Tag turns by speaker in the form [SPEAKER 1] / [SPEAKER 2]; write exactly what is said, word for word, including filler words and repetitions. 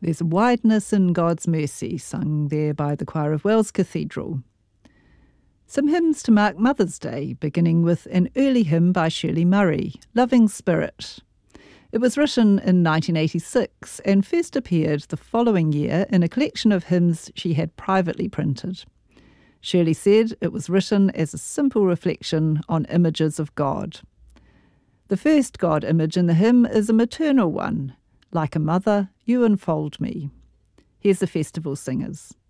[SPEAKER 1] There's a wideness in God's mercy, sung there by the choir of Wells Cathedral. Some hymns to mark Mother's Day, beginning with an early hymn by Shirley Murray, Loving Spirit. It was written in nineteen eighty-six and first appeared the following year in a collection of hymns she had privately printed. Shirley said it was written as a simple reflection on images of God. The first God image in the hymn is a maternal one. Like a mother, you enfold me. Here's the festival singers.